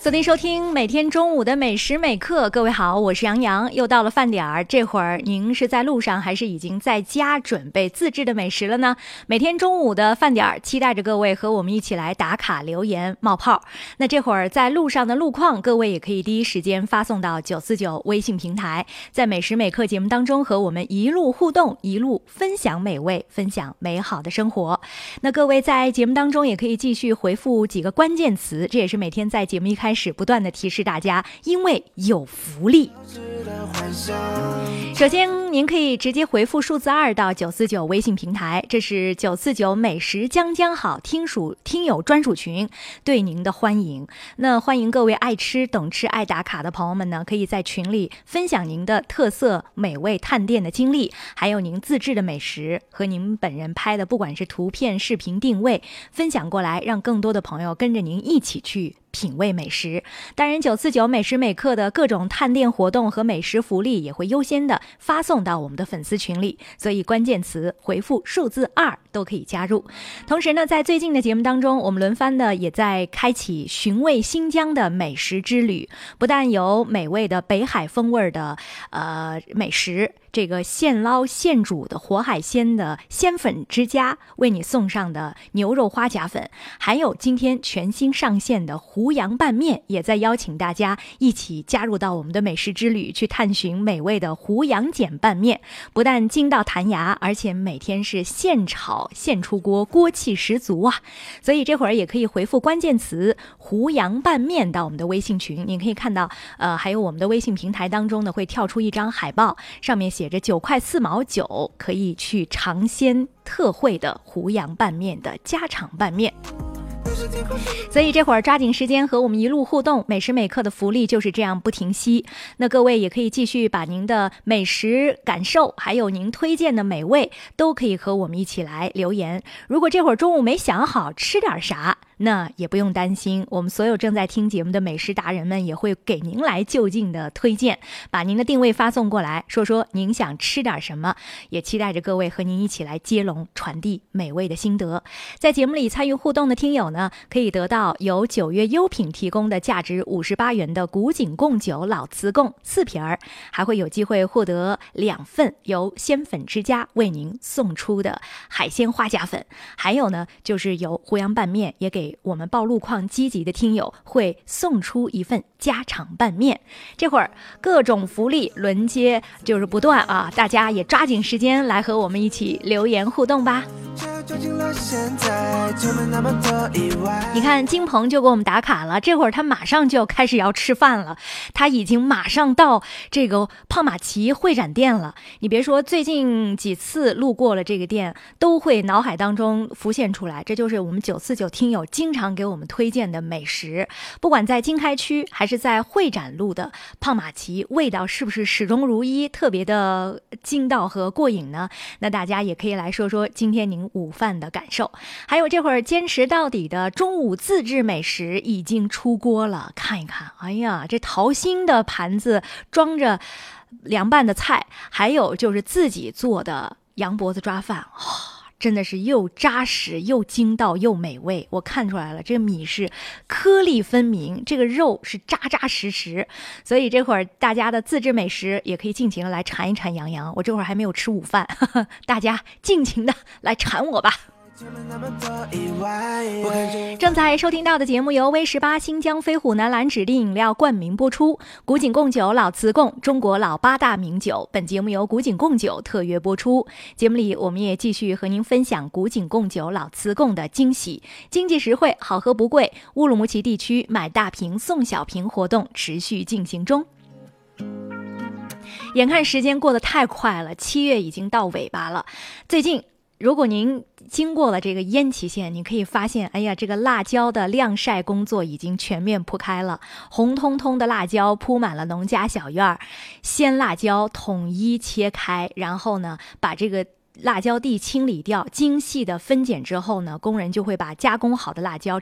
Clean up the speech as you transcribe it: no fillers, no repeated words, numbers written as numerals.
锁定收听每天中午的美食美课，各位好，我是杨洋，又到了饭点儿，这会儿您是在路上还是已经在家准备自制的美食了呢？每天中午的饭点儿，期待着各位和我们一起来打卡留言冒泡。那这会儿在路上的路况，各位也可以第一时间发送到949微信平台，在美食美课节目当中和我们一路互动，一路分享美味，分享美好的生活。那各位在节目当中也可以继续回复几个关键词，这也是每天在节目一开始不断的提示大家，因为有福利。首先您可以直接回复数字2到949微信平台，这是949美食将将好听友专属群对您的欢迎。那欢迎各位爱吃懂吃爱打卡的朋友们呢，可以在群里分享您的特色美味探店的经历，还有您自制的美食和您本人拍的不管是图片视频定位分享过来，让更多的朋友跟着您一起去品味美食。当然949美食美课的各种探店活动和美食福利也会优先的发送到我们的粉丝群里，所以关键词回复数字2都可以加入。同时呢，在最近的节目当中，我们轮番的也在开启寻味新疆的美食之旅，不但有美味的北海风味的美食，这个现捞现煮的活海鲜的鲜粉之家为你送上的牛肉花甲粉，还有今天全新上线的湖扬拌面，也在邀请大家一起加入到我们的美食之旅，去探寻美味的湖扬碱拌面，不但筋道弹牙，而且每天是现炒现出锅，锅气十足啊！所以这会儿也可以回复关键词湖扬拌面到我们的微信群，您可以看到还有我们的微信平台当中呢会跳出一张海报，上面写着9块4毛9，可以去尝鲜特惠的湖扬拌面的家常拌面。所以这会儿抓紧时间和我们一路互动，美食美课的福利就是这样不停息。那各位也可以继续把您的美食感受还有您推荐的美味都可以和我们一起来留言。如果这会儿中午没想好吃点啥，那也不用担心，我们所有正在听节目的美食达人们也会给您来就近的推荐，把您的定位发送过来，说说您想吃点什么，也期待着各位和您一起来接龙传递美味的心得。在节目里参与互动的听友呢，可以得到由9月优品提供的价值58元的古井贡酒老瓷贡4瓶儿，还会有机会获得2份由鲜粉之家为您送出的海鲜花甲粉，还有呢就是由湖扬拌面也给我们报路况积极的听友会送出1份家常拌面。这会儿各种福利轮接就是不断啊，大家也抓紧时间来和我们一起留言互动吧。你看金鹏就给我们打卡了，这会儿他马上就开始要吃饭了，他已经马上到这个胖马奇会展店了。你别说，最近几次路过了这个店都会脑海当中浮现出来，这就是我们949听友经常给我们推荐的美食。不管在经开区还是在会展路的胖马奇，味道是不是始终如一，特别的筋道和过瘾呢？那大家也可以来说说今天您午饭的感受。还有这会儿坚持到底的中午自制美食已经出锅了，看一看，哎呀，这桃心的盘子装着凉拌的菜，还有就是自己做的羊脖子抓饭，真的是又扎实又筋道又美味。我看出来了，这个米是颗粒分明，这个肉是扎扎实实。所以这会儿大家的自制美食也可以尽情的来馋一馋杨洋，我这会儿还没有吃午饭，大家尽情的来馋我吧。正在收听到的节目由威18新疆飞虎南蓝指定饮料冠名播出，古井贡酒老瓷贡，中国老8大名酒。本节目由古井贡酒特约播出。节目里我们也继续和您分享古井贡酒老瓷贡的惊喜，经济实惠，好喝不贵。乌鲁木齐地区买大瓶送小瓶活动持续进行中。眼看时间过得太快了，7月已经到尾巴了。最近如果您经过了这个烟期线，你可以发现，哎呀，这个辣椒的晾晒工作已经全面铺开了，红彤彤的辣椒铺满了农家小院，鲜辣椒统一切开，然后呢，把这个辣椒地清理掉，精细的分拣之后呢，工人就会把加工好的辣椒